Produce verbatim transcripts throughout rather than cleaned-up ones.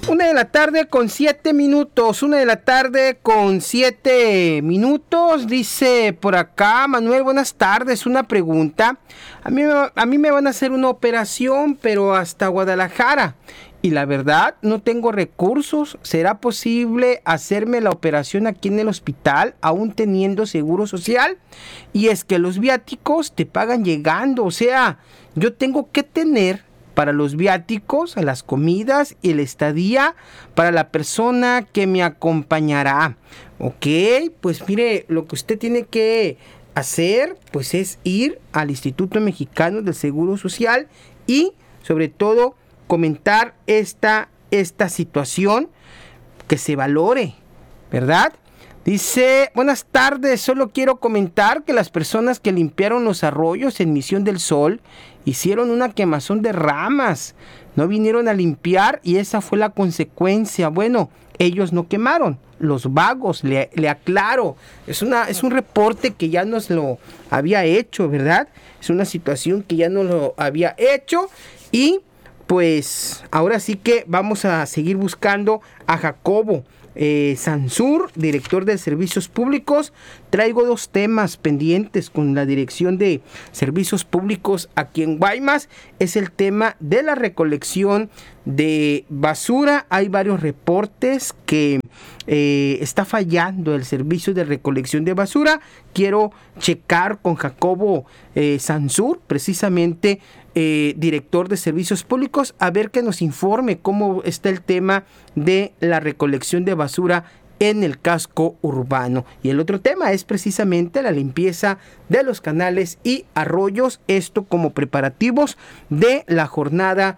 Una de la tarde con siete minutos, una de la tarde con siete minutos, dice por acá Manuel, buenas tardes, una pregunta. A mí, a mí me van a hacer una operación, pero hasta Guadalajara. Y la verdad, no tengo recursos. ¿Será posible hacerme la operación aquí en el hospital, aún teniendo seguro social? Y es que los viáticos te pagan llegando, o sea, yo tengo que tener para los viáticos, a las comidas y la estadía para la persona que me acompañará. Ok, pues mire, lo que usted tiene que hacer, pues es ir al Instituto Mexicano del Seguro Social y, sobre todo, comentar esta, esta situación, que se valore, ¿verdad? Dice, buenas tardes, solo quiero comentar que las personas que limpiaron los arroyos en Misión del Sol hicieron una quemazón de ramas, no vinieron a limpiar y esa fue la consecuencia. Bueno, ellos no quemaron, los vagos, le, le aclaro, es, una, es un reporte que ya nos lo había hecho, ¿verdad? Es una situación que ya nos lo había hecho y pues ahora sí que vamos a seguir buscando a Jacobo Eh, Sansur, director de Servicios Públicos. Traigo dos temas pendientes con la Dirección de Servicios Públicos aquí en Guaymas. Es el tema de la recolección de basura. Hay varios reportes que eh, está fallando el servicio de recolección de basura. Quiero checar con Jacobo eh, Sansur, precisamente Eh, director de Servicios Públicos, a ver que nos informe cómo está el tema de la recolección de basura en el casco urbano. Y el otro tema es precisamente la limpieza de los canales y arroyos, esto como preparativos de la jornada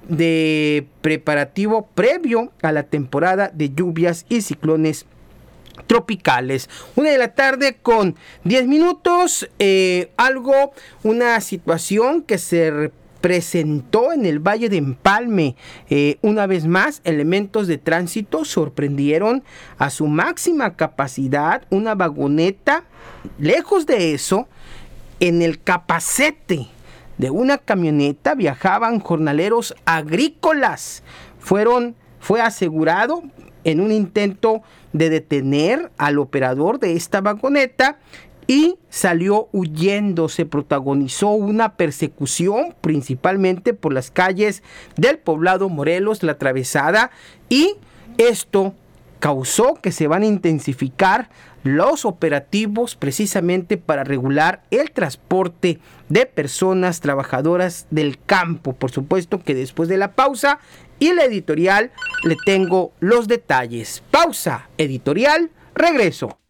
de preparativo previo a la temporada de lluvias y ciclones tropicales. Una de la tarde con diez minutos, eh, algo, una situación que se presentó en el Valle de Empalme. Eh, una vez más, elementos de tránsito sorprendieron a su máxima capacidad una vagoneta. Lejos de eso, en el capacete de una camioneta viajaban jornaleros agrícolas. Fueron, fue asegurado en un intento de detener al operador de esta vagoneta y salió huyendo. Se protagonizó una persecución principalmente por las calles del poblado Morelos, La Atravesada, y esto causó que se van a intensificar los operativos precisamente para regular el transporte de personas trabajadoras del campo. Por supuesto que después de la pausa y la editorial le tengo los detalles. Pausa editorial, regreso.